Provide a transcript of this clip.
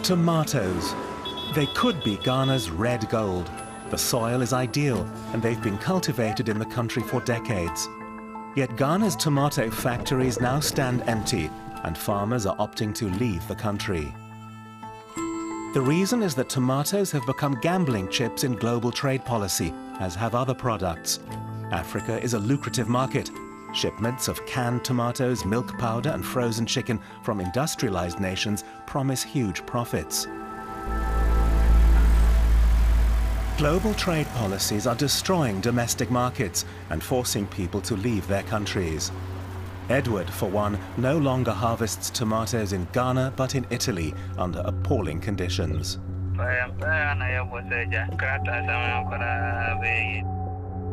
Tomatoes. They could be Ghana's red gold. The soil is ideal, and they've been cultivated in the country for decades. Yet Ghana's tomato factories now stand empty, and farmers are opting to leave the country. The reason is that tomatoes have become gambling chips in global trade policy, as have other products. Africa is a lucrative market. Shipments of canned tomatoes, milk powder, and frozen chicken from industrialized nations promise huge profits. Global trade policies are destroying domestic markets and forcing people to leave their countries. Edward, for one, no longer harvests tomatoes in Ghana but in Italy under appalling conditions.